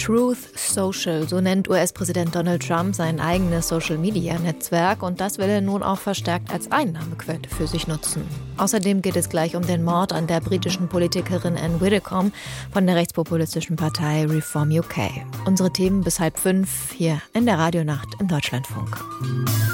Truth Social, so nennt US-Präsident Donald Trump sein eigenes Social-Media-Netzwerk und das will er nun auch verstärkt als Einnahmequelle für sich nutzen. Außerdem geht es gleich um den Mord an der britischen Politikerin Anne Widdecombe von der rechtspopulistischen Partei Reform UK. Unsere Themen bis 4:30 hier in der Radionacht im Deutschlandfunk.